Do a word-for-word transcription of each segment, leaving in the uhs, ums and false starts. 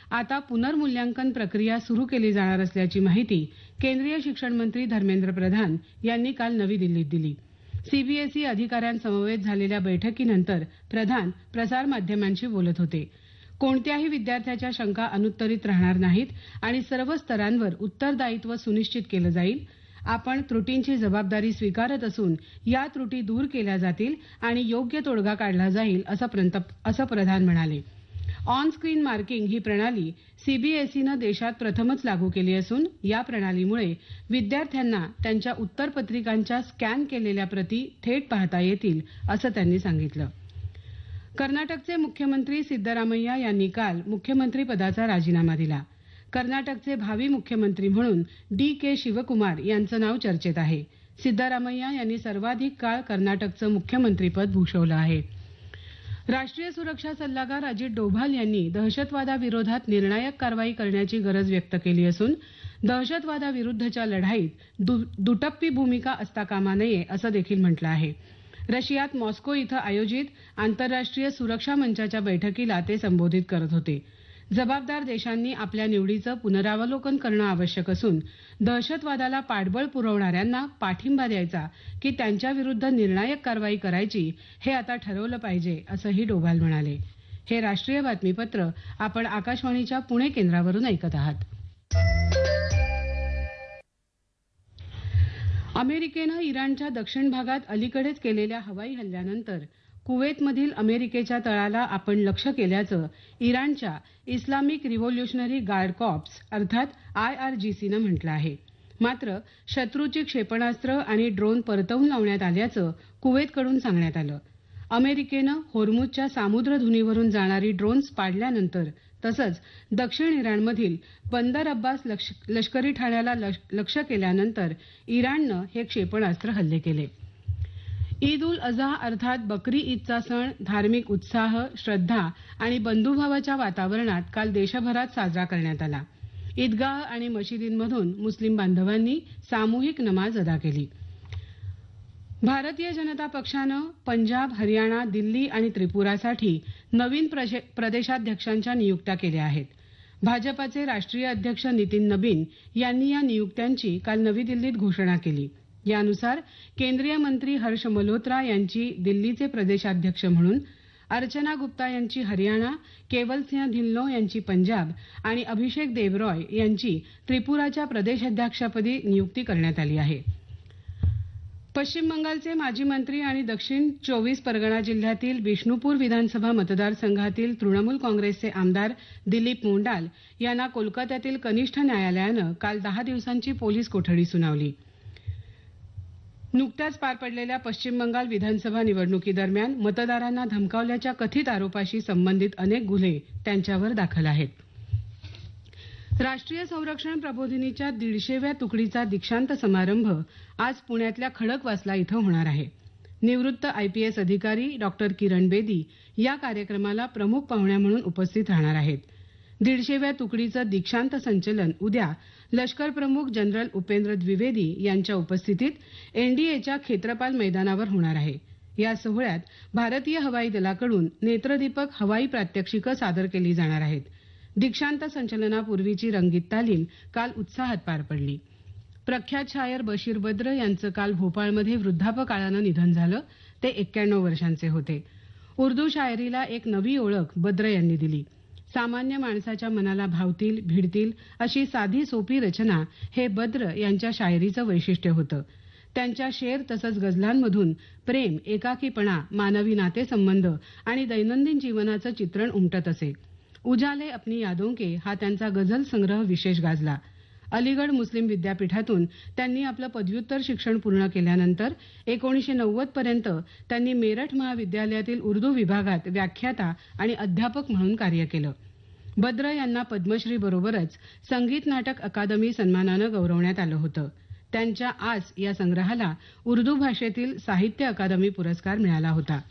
आता पुनर्मूल्यांकन प्रक्रिया सुरू केली जाणार असल्याची माहिती केंद्रीय शिक्षण मंत्री धर्मेंद्र प्रधान यांनी काल नवी दिल्लीत दिली. सीबीएसई अधिकाऱ्यांसमवेत झालेल्या बैठकीनंतर प्रधान प्रसारमाध्यमांशी बोलत होते. कोणत्याही विद्यार्थ्याच्या शंका अनुत्तरित राहणार नाहीत आणि सर्व स्तरांवर उत्तरदायित्व सुनिश्चित केलं जाईल. आपण त्रुटींची जबाबदारी स्वीकारत असून या त्रुटी दूर केल्या जातील आणि योग्य तोडगा काढला जाईल असं प्रधान म्हणाले. ऑन स्क्रीन मार्किंग ही प्रणाली सीबीएसईनं देशात प्रथमच लागू केली असून या प्रणालीमुळे विद्यार्थ्यांना त्यांच्या उत्तरपत्रिकांच्या स्कॅन केलेल्या प्रती थेट पाहता येतील असं त्यांनी सांगितलं. कर्नाटकचे मुख्यमंत्री सिद्धरामय्या यांनी काल मुख्यमंत्री पदाचा राजीनामा दिला. कर्नाटकचे भावी मुख्यमंत्री म्हणून डी के शिवकुमार यांचं नाव चर्चेत आहे. सिद्धरामय्या यांनी सर्वाधिक काळ कर्नाटकचं मुख्यमंत्रीपद भूषवलं आहे. राष्ट्रीय सुरक्षा सल्लागार अजित डोभाल यांनी दहशतवादाविरोधात निर्णायक कारवाई करण्याची गरज व्यक्त केली असून दहशतवादाविरुद्धच्या लढाईत दुटप्पी भूमिका असता कामा नये असं देखील म्हटलं आहे. रशियात मॉस्को इथं आयोजित आंतरराष्ट्रीय सुरक्षा मंचाच्या बैठकीला ते संबोधित करत होते. जबाबदार देशांनी आपल्या निवडीचं पुनरावलोकन करणं आवश्यक असून दहशतवादाला पाठबळ पुरवणाऱ्यांना पाठिंबा द्यायचा की त्यांच्याविरुद्ध निर्णायक कारवाई करायची हे आता ठरवलं पाहिजे असंही डोभाल म्हणाले. हे राष्ट्रीय बातमीपत्र आपण आकाशवाणीच्या पुणे केंद्रावरून ऐकत आहात. अमेरिकेनं इराणच्या दक्षिण भागात अलीकडेच केलेल्या हवाई हल्ल्यानंतर कुवेतमधील अमेरिकेच्या तळाला आपण लक्ष्य केल्याचं इराणच्या इस्लामिक रिव्होल्युशनरी गार्ड कॉर्प्स अर्थात आयआरजीसीनं म्हटलं आहे. मात्र शत्रूची क्षेपणास्त्र आणि ड्रोन परतवून लावण्यात आल्याचं कुवेतकडून सांगण्यात आलं. अमेरिकेनं होर्मुझच्या सामुद्रधुनीवरून जाणारी ड्रोन्स पाडल्यानंतर तसंच दक्षिण इराणमधील बंदर अब्बास लष्करी ठाण्याला लक्ष्य केल्यानंतर इराणनं हे क्षेपणास्त्र हल्ले केले. ईद उल अझहा अर्थात बकरी ईदचा सण धार्मिक उत्साह श्रद्धा आणि बंधुभावाच्या वातावरणात काल देशभरात साजरा करण्यात आला. ईदगाह आणि मशिदींमधून मुस्लिम बांधवांनी सामूहिक नमाज अदा केली. भारतीय जनता पक्षानं पंजाब हरियाणा दिल्ली आणि त्रिपुरासाठी नवीन प्रदेशाध्यक्षांच्या नियुक्त्या केल्या आहेत. भाजपाचे राष्ट्रीय अध्यक्ष नितीन नबीन यांनी या नियुक्त्यांची काल नवी दिल्लीत घोषणा केली. यानुसार केंद्रीय मंत्री हर्ष मल्होत्रा यांची दिल्लीचे प्रदेशाध्यक्ष म्हणून, अर्चना गुप्ता यांची हरियाणा, केवलसिंह धिल्लो यांची पंजाब आणि अभिषेक देवरॉय यांची त्रिपुराच्या प्रदेशाध्यक्षपदी नियुक्ती करण्यात आली आहे. पश्चिम बंगालचे माजी मंत्री आणि दक्षिण चोवीस परगणा जिल्ह्यातील बिष्णुपूर विधानसभा मतदारसंघातील तृणमूल काँग्रेसचे आमदार दिलीप मोंडाल यांना कोलकात्यातील कनिष्ठ न्यायालयानं काल दहा दिवसांची पोलीस कोठडी सुनावली. नुकत्याच पार पडलेल्या पश्चिम बंगाल विधानसभा निवडणुकीदरम्यान मतदारांना धमकावल्याच्या कथित आरोपाशी संबंधित अनेक गुन्हे त्यांच्यावर दाखल आहेत. राष्ट्रीय संरक्षण प्रबोधिनीच्या दीडशेव्या तुकडीचा दीक्षांत समारंभ आज पुण्यातल्या खडकवासला इथं होणार आहे. निवृत्त आयपीएस अधिकारी डॉक्टर किरण बेदी या कार्यक्रमाला प्रमुख पाहुण्या म्हणून उपस्थित राहणार आहेत. दीडशेव्या तुकडीचं दीक्षांत संचलन उद्या लष्कर प्रमुख जनरल उपेंद्र द्विवेदी यांच्या उपस्थितीत एनडीएच्या खेत्रपाल मैदानावर होणार आहे. या सोहळ्यात भारतीय हवाई दलाकडून नेत्रदीपक हवाई प्रात्यक्षिकं सादर केली जाणार आहेत. दीक्षांत संचलनापूर्वीची रंगीत तालीम काल उत्साहात पार पडली. प्रख्यात शायर बशीर बद्र यांचं काल भोपाळमध्ये वृद्धापकाळानं निधन झालं. ते एक्क्याण्णव वर्षांचे होते. उर्दू शायरीला एक नवी ओळख बद्र यांनी दिली. सामान्य माणसाच्या मनाला भावतील भिडतील अशी साधी सोपी रचना हे बद्र यांच्या शायरीचं वैशिष्ट्य होतं. त्यांच्या शेर तसंच गझलांमधून प्रेम, एकाकीपणा, मानवी नातेसंबंध आणि दैनंदिन जीवनाचं चित्रण उमटत असे. उजाले अपनी यादों के हा त्यांचा गझल संग्रह विशेष गाजला. अलीगड मुस्लिम विद्यापीठातून त्यांनी आपलं पदव्युत्तर शिक्षण पूर्ण केल्यानंतर एकोणीसशे नव्वद पर्यंत त्यांनी मेरठ महाविद्यालयातील उर्दू विभागात व्याख्याता आणि अध्यापक म्हणून कार्य केलं. बद्र यांना पद्मश्री बरोबरच संगीत नाटक अकादमी सन्मानानं गौरवण्यात आलं होतं. त्यांच्या आज या संग्रहाला उर्दू भाषेतील साहित्य अकादमी पुरस्कार मिळाला होता.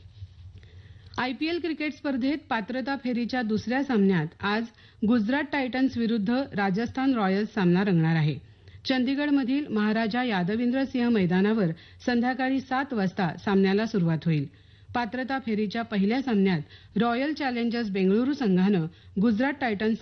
आयपीएल क्रिकेट स्पर्धेत पात्रता फेरीच्या दुसऱ्या सामन्यात आज गुजरात टायटन्स विरुद्ध राजस्थान रॉयल्स सामना रंगणार आहे. चंदीगडमधील महाराजा यादविंद्र सिंह मैदानावर संध्याकाळी सात वाजता सामन्याला सुरुवात होईल. पात्रता फेरीच्या पहिल्या सामन्यात रॉयल चॅलेंजर्स बेंगळुरू संघानं गुजरात टायटन्स